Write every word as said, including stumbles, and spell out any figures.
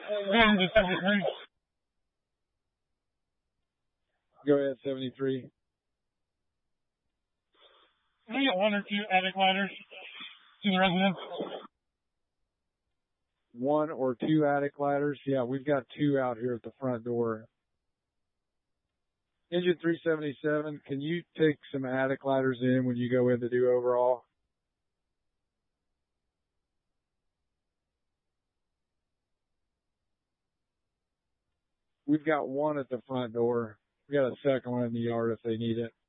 One to seventy-three. Go ahead, seventy-three. Can we get one or two attic ladders to the residence? One or two attic ladders? Yeah, we've got two out here at the front door. Engine three seventy-seven, can you take some attic ladders in when you go in to do overall? We've got one at the front door. We got a second one in the yard if they need it.